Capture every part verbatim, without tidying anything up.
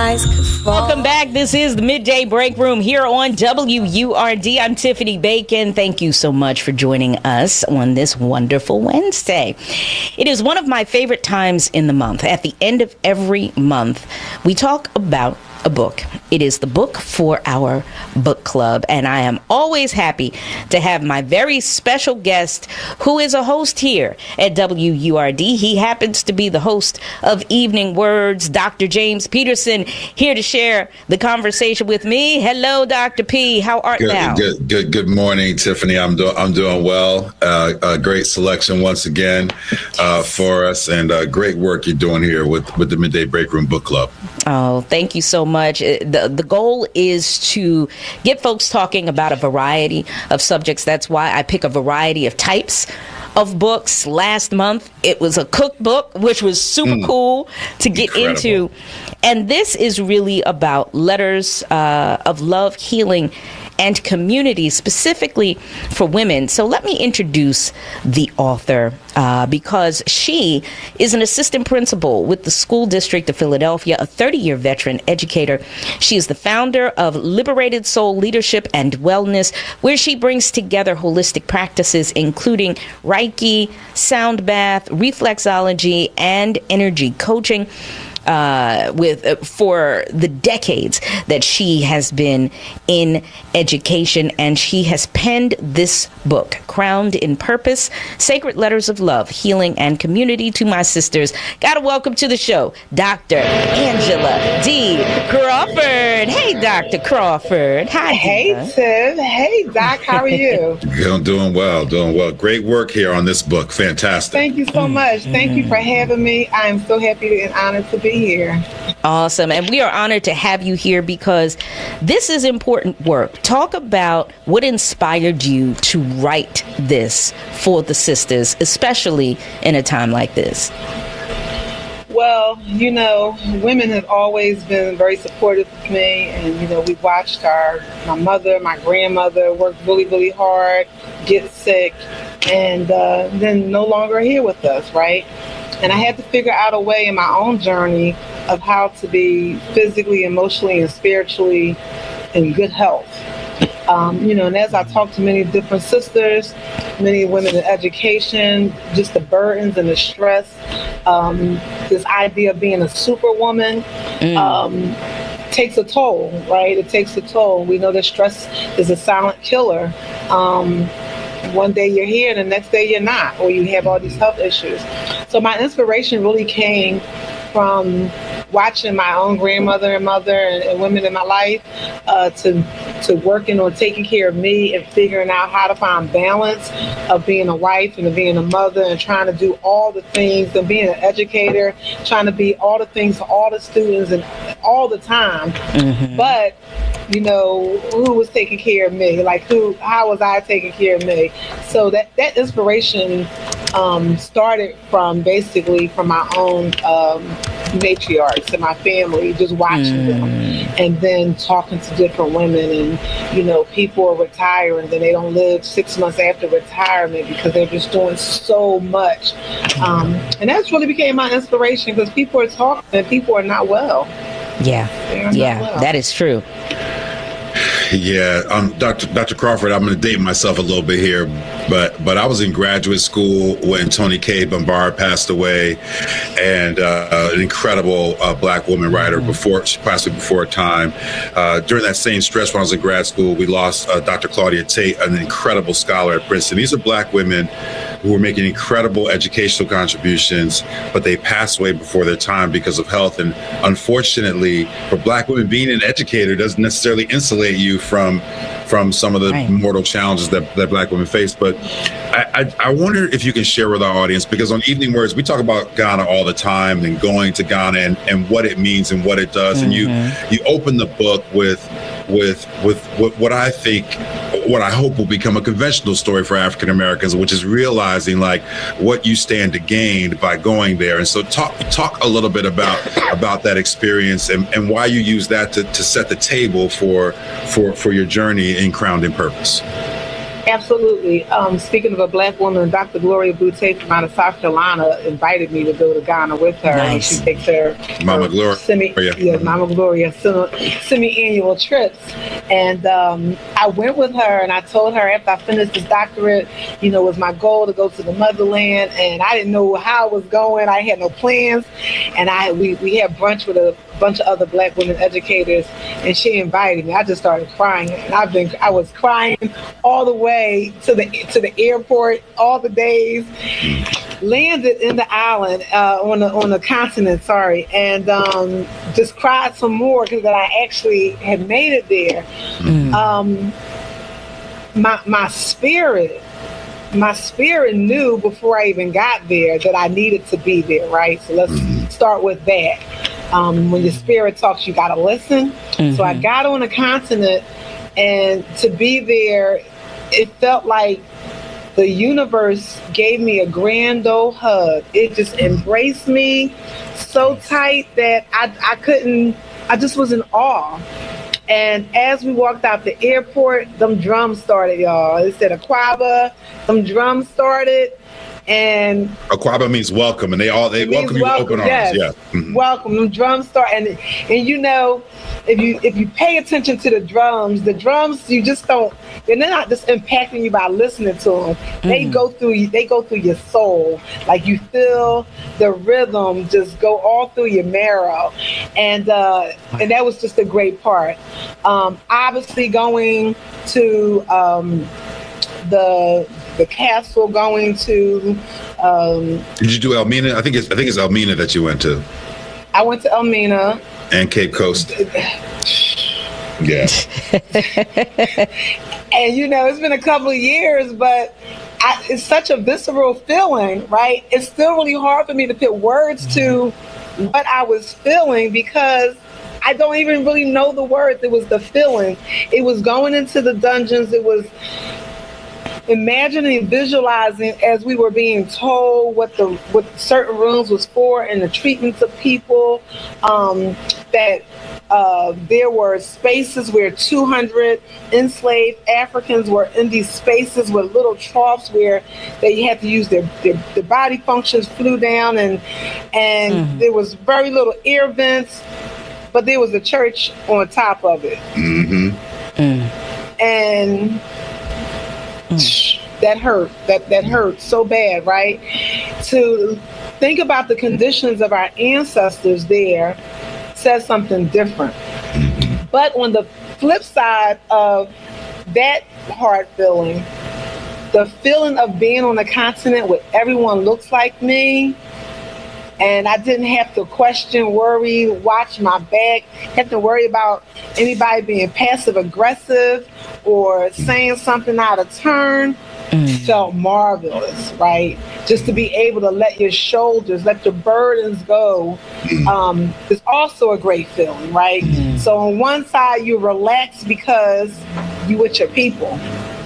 skies could fall. Welcome back. This is the Midday Break Room here on W U R D. I'm Tiffany Bacon. Thank you so much for joining us on this wonderful Wednesday. It is one of my favorite times in the month. At the end of every month, we talk about a book. It is the book for our book club, and I am always happy to have my very special guest who is a host here at W U R D. He happens to be the host of Evening Words, Doctor James Peterson, here to share the conversation with me. Hello, Doctor P. How art good, thou? Good, good, good morning, Tiffany. I'm doing, I'm doing well. Uh, a great selection once again uh, for us, and uh, great work you're doing here with with the Midday Break Room Book Club. Oh, thank you so much. The, the goal is to get folks talking about a variety of subjects. That's why I pick a variety of types of books. Last month, it was a cookbook, which was super mm. cool to get Incredible. into. And this is really about letters uh, of love, healing, and community, specifically for women. So let me introduce the author uh, because she is an assistant principal with the School District of Philadelphia, a thirty-year veteran educator. She is the founder of Liberated Soul Leadership and Wellness, where she brings together holistic practices, including Reiki, sound bath, reflexology, and energy coaching. Uh, with uh, for the decades that she has been in education, and she has penned this book, Crowned in Purpose, Sacred Letters of Love, Healing, and Community. To my sisters, gotta welcome to the show, Doctor Angela D. Crawford. Hey, Doctor Crawford. Hi, Hey, Diva. Tim. Hey, Doc. How are you? I'm doing well, doing well. Great work here on this book. Fantastic. Thank you so much. Thank you for having me. I am so happy and honored to be here. Awesome. And we are honored to have you here because this is important work. Talk about what inspired you to write this for the sisters, especially in a time like this. Well, you know, women have always been very supportive of me, and, you know, we watched our, my mother, my grandmother work really, really hard, get sick, and uh, then no longer here with us, right? And I had to figure out a way in my own journey of how to be physically, emotionally, and spiritually in good health. Um, you know, and as I talk to many different sisters, many women in education, just the burdens and the stress, um, this idea of being a superwoman mm. um, takes a toll, right? It takes a toll. We know that stress is a silent killer. Um, one day you're here, and the next day you're not, or you have all these health issues. So my inspiration really came from watching my own grandmother and mother and, and women in my life uh, to to working on taking care of me and figuring out how to find balance of being a wife and of being a mother and trying to do all the things and being an educator, trying to be all the things for all the students and all the time. Mm-hmm. But, you know, who was taking care of me? Like, who? How was I taking care of me? So that, that inspiration um, started from basically from my own um, matriarchs in my family, just watching mm. them and then talking to different women. And, you know, people are retiring and then they don't live six months after retirement because they're just doing so much. Um, and that's really became my inspiration because people are talking and people are not well. Yeah, yeah, well. That is true. Yeah, um, Doctor Doctor Crawford, I'm going to date myself a little bit here, but but I was in graduate school when Toni Cade Bambara passed away, and uh, an incredible uh, Black woman writer. Before she passed away before her time. Uh, during that same stretch when I was in grad school, we lost uh, Doctor Claudia Tate, an incredible scholar at Princeton. These are Black women who were making incredible educational contributions, but they passed away before their time because of health. And unfortunately, for Black women, being an educator doesn't necessarily insulate you from from some of the right. mortal challenges that, that Black women face. But I, I, I wonder if you can share with our audience, because on Evening Words, we talk about Ghana all the time and going to Ghana and, and what it means and what it does. Mm-hmm. And you you open the book with with with what, what I think, what I hope will become a conventional story for African Americans, which is realizing like what you stand to gain by going there. And so talk talk a little bit about about that experience and, and why you use that to, to set the table for for for your journey in Crowned in Purpose. Absolutely. Um, speaking of a black woman, Doctor Gloria Boutte from out of South Carolina invited me to go to Ghana with her. Nice. She takes her, Mama her Gloria. semi, yeah, Mama Gloria semi-annual trips. And um, I went with her, and I told her after I finished this doctorate, you know, it was my goal to go to the motherland, and I didn't know how it was going. I had no plans, and I we, we had brunch with a bunch of other black women educators, and she invited me. I just started crying, and I've been I was crying all the way to the to the airport, all the days. Landed in the island uh, on the on the continent, sorry, and um, just cried some more because I actually had made it there. Mm. Um, my my spirit. My spirit knew before I even got there that I needed to be there, right? So let's mm-hmm. start with that. Um, when your spirit talks, you got to listen. Mm-hmm. So I got on the continent, and to be there, it felt like the universe gave me a grand old hug. It just embraced me so tight that I, I couldn't, I just was in awe. And as we walked out the airport, them drums started, y'all. It said Akwaaba. Them drums started, and Akwaaba means welcome, and they all they welcome you welcome, with open yes. arms. Yeah, mm-hmm. Welcome. Them drums start, and and you know, if you if you pay attention to the drums, the drums you just don't. And they're not just impacting you by listening to them. Mm-hmm. They go through you. They go through your soul. Like you feel the rhythm just go all through your marrow, and uh, and that was just a great part. Um, obviously, going to um, the the castle, going to. Um, Did you do Elmina? I think it's I think it's Elmina that you went to. I went to Elmina and Cape Coast. Yeah. And you know, it's been a couple of years, but I, it's such a visceral feeling, right? It's still really hard for me to put words to what I was feeling because I don't even really know the words. It was the feeling. It was going into the dungeons. It was imagining, visualizing as we were being told what the what certain rooms was for and the treatments of people. Um, that uh, there were spaces where two hundred enslaved Africans were in these spaces with little troughs where they had to use their their, their body functions flew down, and and mm. there was very little air vents, but there was a church on top of it. Mm-hmm. Mm. And mm. that hurt. That that hurt so bad, right? To think about the conditions of our ancestors there says something different. But on the flip side of that hard feeling, the feeling of being on a continent where everyone looks like me, and I didn't have to question, worry, watch my back, have to worry about anybody being passive aggressive or saying something out of turn, mm. felt marvelous, right? Just to be able to let your shoulders, let your burdens go, um, is also a great feeling, right? Mm. So on one side, you relax because you with your people.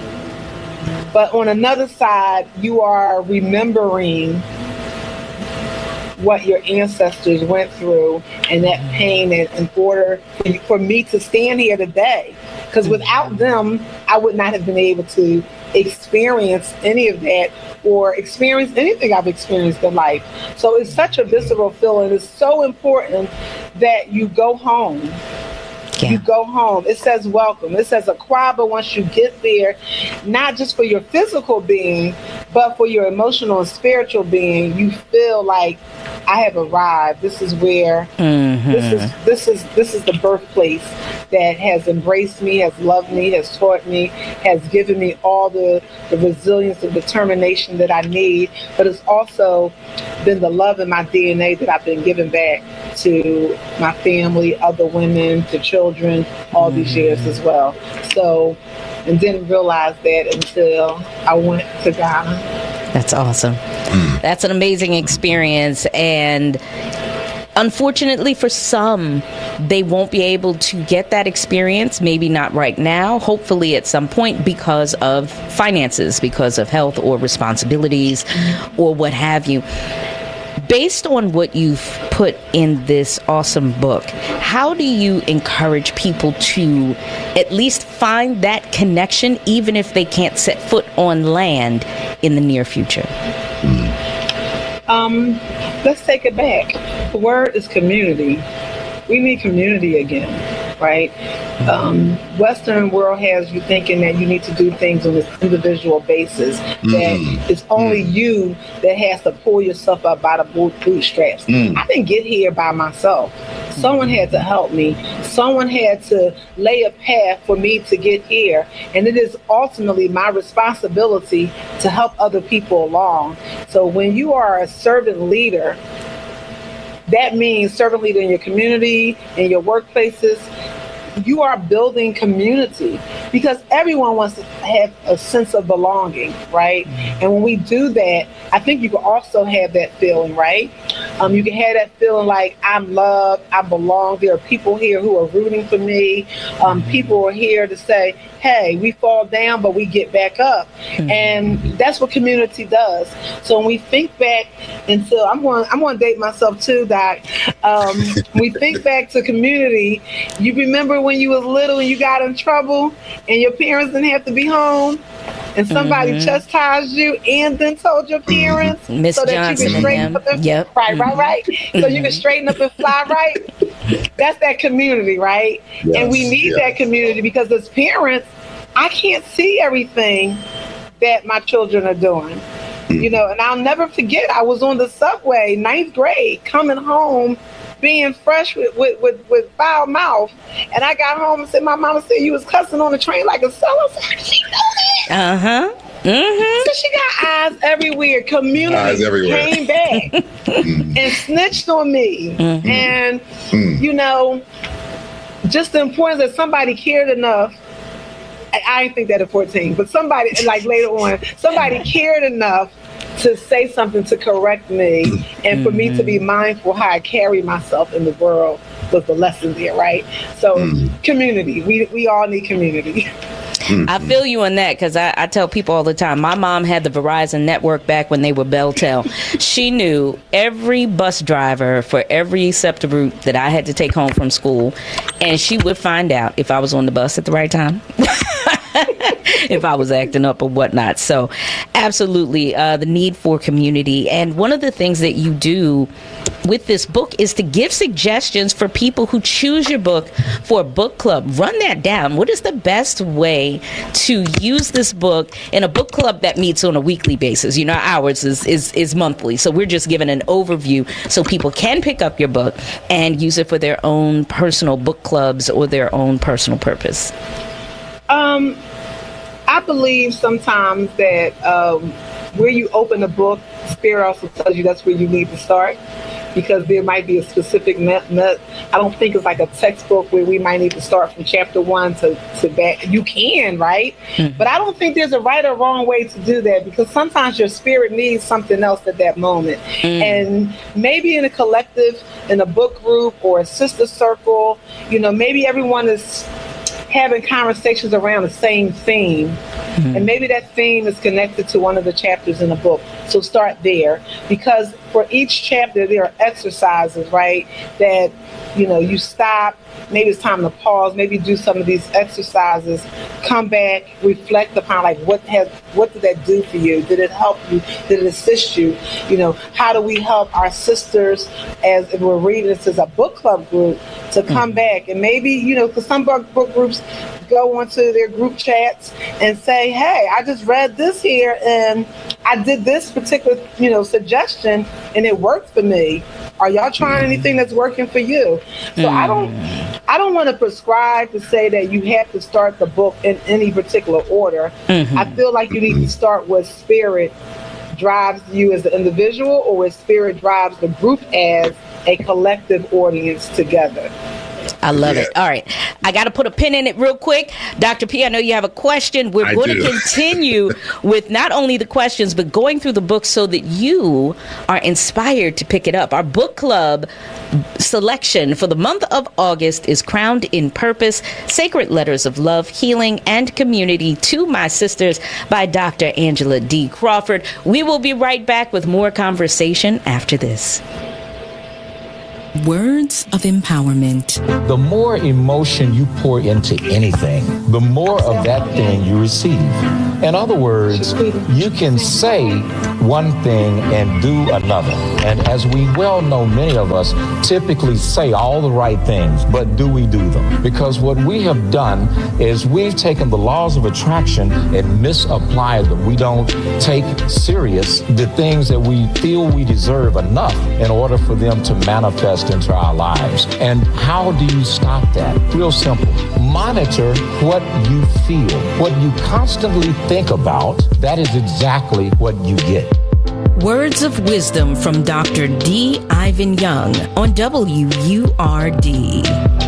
But on another side, you are remembering what your ancestors went through and that pain in, in order for, for me to stand here today. Because without them, I would not have been able to experience any of that or experience anything I've experienced in life. So it's such a visceral feeling. It's so important that you go home. Yeah. You go home. It says welcome. It says Akwaaba once you get there, not just for your physical being, but for your emotional and spiritual being. You feel like I have arrived. This is where mm-hmm. this is this is this is the birthplace that has embraced me, has loved me, has taught me, has given me all the, the resilience and determination that I need. But it's also been the love in my D N A that I've been giving back to my family, other women, to children, all mm-hmm. these years as well. So, and didn't realize that until I went to Ghana. That's awesome. That's an amazing experience. And unfortunately for some, they won't be able to get that experience, maybe not right now, hopefully at some point, because of finances, because of health or responsibilities or what have you. Based on what you've put in this awesome book, how do you encourage people to at least find that connection, even if they can't set foot on land in the near future? Um, let's take it back. The word is community. We need community again, right? Um, Western world has you thinking that you need to do things on this individual basis, that mm. it's only mm. you that has to pull yourself up by the bootstraps. Mm. I didn't get here by myself. Someone had to help me. Someone had to lay a path for me to get here. And it is ultimately my responsibility to help other people along. So when you are a servant leader, that means servant leader in your community, in your workplaces, you are building community, because everyone wants to have a sense of belonging, right? And when we do that, I think you can also have that feeling, right? Um, you can have that feeling like I'm loved, I belong. There are people here who are rooting for me. Um, people are here to say, hey, we fall down, but we get back up. Mm-hmm. And that's what community does. So when we think back into, I'm going, I'm going to date myself too, Doc. Um, we think back to community. You remember when you was little and you got in trouble and your parents didn't have to be home, and somebody mm-hmm. chastised you and then told your parents Miss so that Johnson you can straighten up and yep. right, right, right. Mm-hmm. So you can straighten up and fly right. That's that community, right? Yes, and we need yes. that community, because as parents, I can't see everything that my children are doing. Mm-hmm. You know, and I'll never forget, I was on the subway, ninth grade, coming home, being fresh with, with, with, with foul mouth. And I got home and said, my mama said you was cussing on the train like a seller. I said, how did she know that? Uh-huh. Mm-hmm. So she got eyes everywhere. Community eyes everywhere. Came back and snitched on me. Mm-hmm. And, mm-hmm. you know, just the importance that somebody cared enough. I, I didn't think that at fourteen, but somebody, like later on, somebody cared enough to say something to correct me, and for mm-hmm. me to be mindful how I carry myself in the world was the lesson there, right? So mm-hmm. community, we we all need community. Mm-hmm. I feel you on that, because I, I tell people all the time, my mom had the Verizon network back when they were Beltel. She knew every bus driver for every SEPTA route that I had to take home from school, and she would find out if I was on the bus at the right time. If I was acting up or whatnot. So absolutely, uh, the need for community. And one of the things that you do with this book is to give suggestions for people who choose your book for a book club. Run that down. What is the best way to use this book in a book club that meets on a weekly basis? You know, ours is, is, is monthly. So we're just giving an overview so people can pick up your book and use it for their own personal book clubs or their own personal purpose. Um, I believe sometimes that um, where you open a book, Spirit also tells you that's where you need to start, because there might be a specific net. net. I don't think it's like a textbook where we might need to start from chapter one to, to back. You can, right? Mm-hmm. But I don't think there's a right or wrong way to do that, because sometimes your spirit needs something else at that moment. Mm-hmm. And maybe in a collective, in a book group or a sister circle, you know, maybe everyone is having conversations around the same theme, mm-hmm. and maybe that theme is connected to one of the chapters in the book. So start there, because for each chapter there are exercises, right, that, you know, you stop, maybe it's time to pause, maybe do some of these exercises, come back, reflect upon, like, what has, what did that do for you? Did it help you? Did it assist you? You know, how do we help our sisters, as if we're reading this as a book club group, to come mm-hmm. back? And maybe, you know, because some book, book groups go onto their group chats and say, hey, I just read this here and I did this particular, you know, suggestion and it worked for me. Are y'all trying anything that's working for you? So mm. I don't I don't want to prescribe to say that you have to start the book in any particular order. Mm-hmm. I feel like you need to start with spirit drives you as an individual, or where spirit drives the group as a collective audience together. I love Yeah. it. All right. I got to put a pin in it real quick. Doctor P, I know you have a question. We're I going do. to continue with not only the questions, but going through the book so that you are inspired to pick it up. Our book club selection for the month of August is Crowned in Purpose, Sacred Letters of Love, Healing, and Community to My Sisters by Doctor Angela D. Crawford. We will be right back with more conversation after this. Words of empowerment. The more emotion you pour into anything, the more of that thing you receive. In other words, you can say one thing and do another. And as we well know, many of us typically say all the right things, but do we do them? Because what we have done is we've taken the laws of attraction and misapplied them. We don't take serious the things that we feel we deserve enough in order for them to manifest into our lives. And how do you stop that? Real simple. Monitor what you feel. What you constantly think about, that is exactly what you get. Words of wisdom from Doctor D. Ivan Young on W U R D.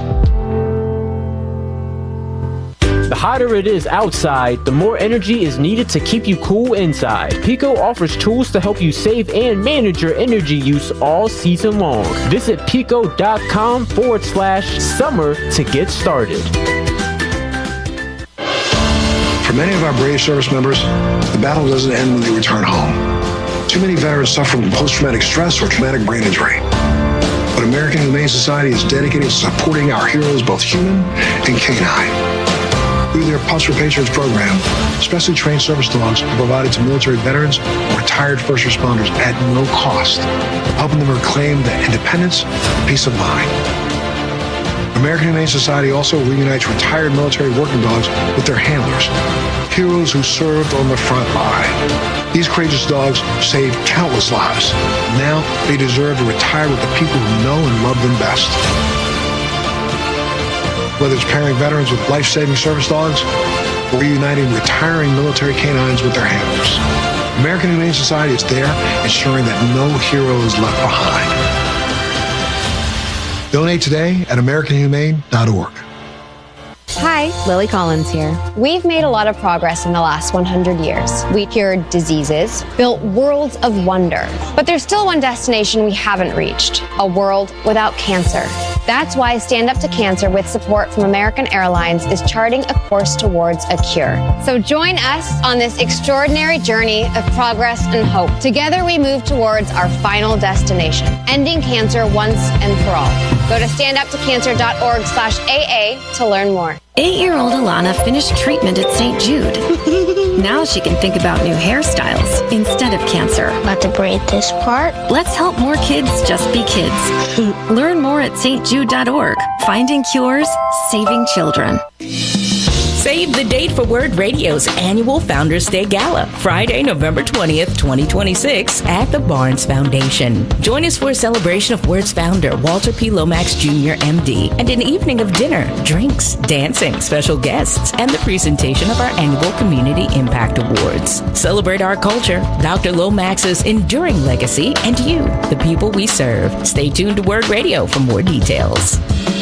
The hotter it is outside, the more energy is needed to keep you cool inside. Pico offers tools to help you save and manage your energy use all season long. Visit pico.com forward slash summer to get started. For many of our brave service members, the battle doesn't end when they return home. Too many veterans suffer from post-traumatic stress or traumatic brain injury. But American Humane Society is dedicated to supporting our heroes, both human and canine. Through their Pups for Patriots program, specially trained service dogs are provided to military veterans or retired first responders at no cost, helping them reclaim their independence and peace of mind. American Humane Society also reunites retired military working dogs with their handlers, heroes who served on the front line. These courageous dogs saved countless lives. Now they deserve to retire with the people who know and love them best. Whether it's pairing veterans with life-saving service dogs or reuniting retiring military canines with their handlers, American Humane Society is there ensuring that no hero is left behind. Donate today at american humane dot org. Hi, Lily Collins here. We've made a lot of progress in the last one hundred years. We cured diseases, built worlds of wonder. But there's still one destination we haven't reached, a world without cancer. That's why Stand Up to Cancer, with support from American Airlines, is charting a course towards a cure. So join us on this extraordinary journey of progress and hope. Together we move towards our final destination, ending cancer once and for all. Go to stand up to cancer dot org slash A A to learn more. Eight-year-old Alana finished treatment at Saint Jude. Now she can think about new hairstyles instead of cancer. About to braid this part? Let's help more kids just be kids. Learn more at S T Jude dot org. Finding cures, saving children. Save the date for Word Radio's annual Founders Day Gala, Friday, November twentieth, twenty twenty-six, at the Barnes Foundation. Join us for a celebration of Word's founder, Walter P. Lomax Junior M D, and an evening of dinner, drinks, dancing, special guests, and the presentation of our annual Community Impact Awards. Celebrate our culture, Doctor Lomax's enduring legacy, and you, the people we serve. Stay tuned to Word Radio for more details.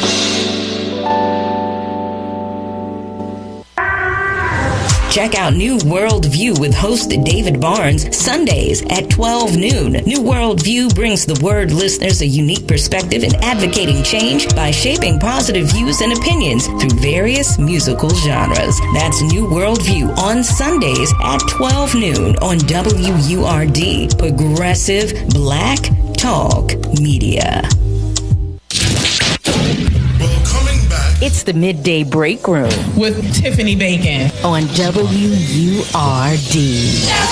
Check out New World View with host David Barnes, Sundays at twelve noon. New World View brings the Word listeners a unique perspective in advocating change by shaping positive views and opinions through various musical genres. That's New World View on Sundays at twelve noon on W U R D, Progressive Black Talk Media. It's the Midday Break Room with Tiffany Bacon on W U R D.